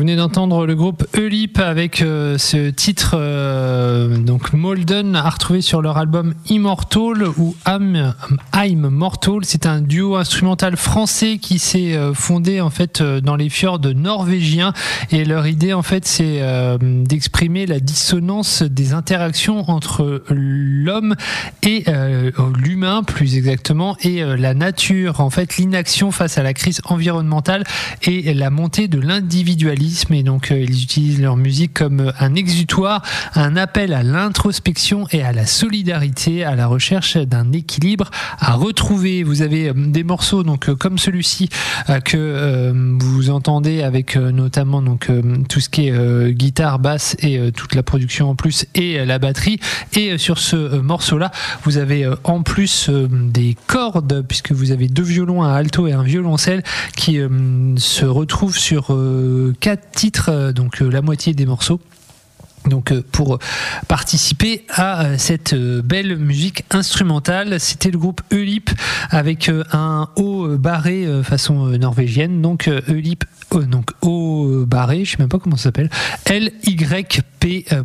venez d'entendre le groupe Eulip avec ce titre donc Molden, à retrouver sur leur album Immortal ou I'm Mortal. C'est un duo instrumental français qui s'est fondé en fait dans les fjords norvégiens, et leur idée en fait c'est d'exprimer la dissonance des interactions entre l'homme et l'humain plus exactement, et la nature, en fait l'inaction face à la crise environnementale et la montée de l'individualisme. Et donc ils utilisent leur musique comme un exutoire, un appel à l'introspection et à la solidarité, à la recherche d'un équilibre à retrouver. Vous avez des morceaux donc comme celui-ci que vous entendez avec notamment donc tout ce qui est guitare, basse et toute la production en plus et la batterie. Et sur ce morceau-là, vous avez en plus des cordes, puisque vous avez 2 violons, un alto et un violoncelle qui se retrouvent sur 4 titres, donc la moitié des morceaux. Donc pour participer à cette belle musique instrumentale, c'était le groupe Eulip avec un O barré façon norvégienne, donc Eulip donc O barré, je sais même pas comment ça s'appelle, LYP